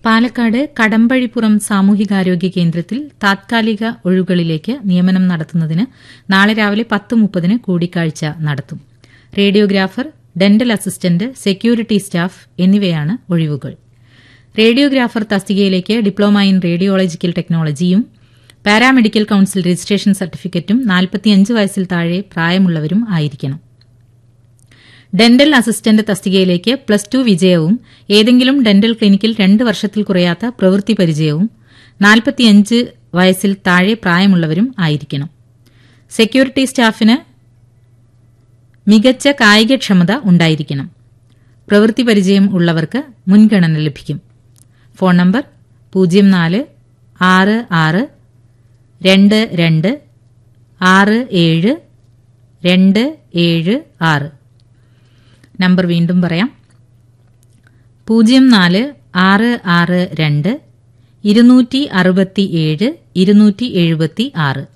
പാലക്കാട് കടമ്പഴിപ്പുറം സാമൂഹികാരോഗ്യ കേന്ദ്രത്തിൽ താത്കാലിക ഒഴിവുകളിലേക്ക് നിയമനം നടത്തുന്നതിന് നാളെ രാവിലെ 10:30 കൂടിക്കാഴ്ച നടത്തും. Radiographer, dental assistant, security staff എന്നിവയാണ് ഒഴിവുകൾ. റേഡിയോഗ്രാഫർ തസ്തികയിലേക്ക് ഡിപ്ലോമ ഇൻ റേഡിയോളജിക്കൽ ടെക്നോളജിയും പാരാമെഡിക്കൽ കൌൺസിൽ രജിസ്ട്രേഷൻ സർട്ടിഫിക്കറ്റും 45 വയസ്സിൽ താഴെ പ്രായമുള്ളവരും ആയിരിക്കണം. ഡെന്റൽ അസിസ്റ്റന്റ് തസ്തികയിലേക്ക് +2 വിജയവും ഏതെങ്കിലും ഡെന്റൽ ക്ലിനിക്കിൽ 2 വർഷത്തിൽ കുറയാത്ത പ്രവൃത്തി പരിചയവും 45 വയസ്സിൽ താഴെ പ്രായമുള്ളവരും ആയിരിക്കണം. സെക്യൂരിറ്റി സ്റ്റാഫിന് മികച്ച കായികക്ഷമത ഉണ്ടായിരിക്കണം. പ്രവൃത്തി പരിചയം ഉള്ളവർക്ക് മുൻഗണന ലഭിക്കും. Phone number 0466226726. നമ്പർ വീണ്ടും പറയാം. 046622267276.